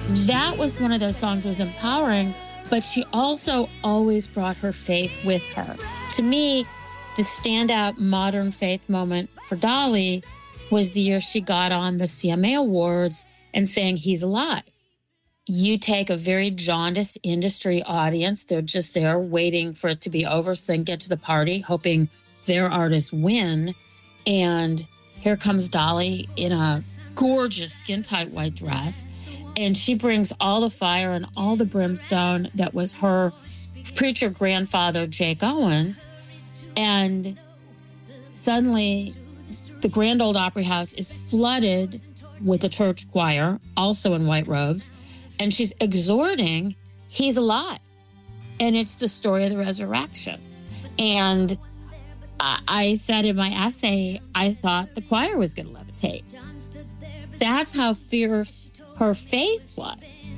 That was one of those songs that was empowering, but she also always brought her faith with her. To me, the standout modern faith moment for Dolly was the year she got on the CMA Awards and sang He's Alive. You take a very jaundiced industry audience. They're just there waiting for it to be over so they can get to the party, hoping their artists win. And here comes Dolly in a gorgeous skin-tight white dress. And she brings all the fire and all the brimstone that was her preacher grandfather, Jake Owens. And suddenly, the Grand Ole Opry House is flooded with a church choir, also in white robes. And she's exhorting, He's alive. And it's the story of the resurrection. And I said in my essay, I thought the choir was going to levitate. That's how fierce her faith was.